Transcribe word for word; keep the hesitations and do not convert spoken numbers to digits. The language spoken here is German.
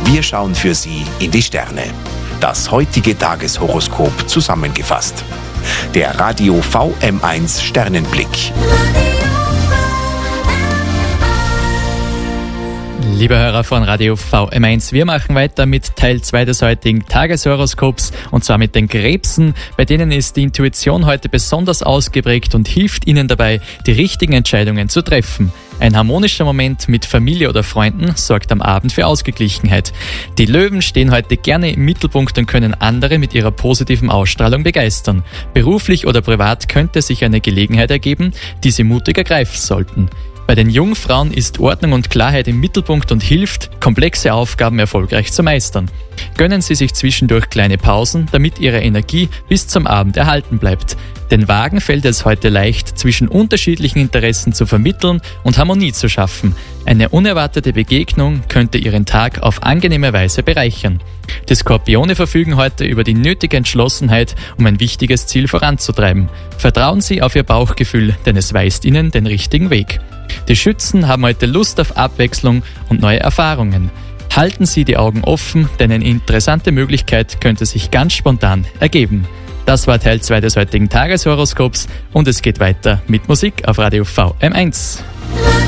Wir schauen für Sie in die Sterne. Das heutige Tageshoroskop zusammengefasst. Der Radio V M eins Sternenblick. Liebe Hörer von Radio V M eins, wir machen weiter mit Teil zwei des heutigen Tageshoroskops, und zwar mit den Krebsen. Bei denen ist die Intuition heute besonders ausgeprägt und hilft Ihnen dabei, die richtigen Entscheidungen zu treffen. Ein harmonischer Moment mit Familie oder Freunden sorgt am Abend für Ausgeglichenheit. Die Löwen stehen heute gerne im Mittelpunkt und können andere mit ihrer positiven Ausstrahlung begeistern. Beruflich oder privat könnte sich eine Gelegenheit ergeben, die Sie mutig ergreifen sollten. Bei den Jungfrauen ist Ordnung und Klarheit im Mittelpunkt und hilft, komplexe Aufgaben erfolgreich zu meistern. Gönnen Sie sich zwischendurch kleine Pausen, damit Ihre Energie bis zum Abend erhalten bleibt. Den Wagen fällt es heute leicht, zwischen unterschiedlichen Interessen zu vermitteln und Harmonie zu schaffen. Eine unerwartete Begegnung könnte Ihren Tag auf angenehme Weise bereichern. Die Skorpione verfügen heute über die nötige Entschlossenheit, um ein wichtiges Ziel voranzutreiben. Vertrauen Sie auf Ihr Bauchgefühl, denn es weist Ihnen den richtigen Weg. Die Schützen haben heute Lust auf Abwechslung und neue Erfahrungen. Halten Sie die Augen offen, denn eine interessante Möglichkeit könnte sich ganz spontan ergeben. Das war Teil zwei des heutigen Tageshoroskops und es geht weiter mit Musik auf Radio V M eins.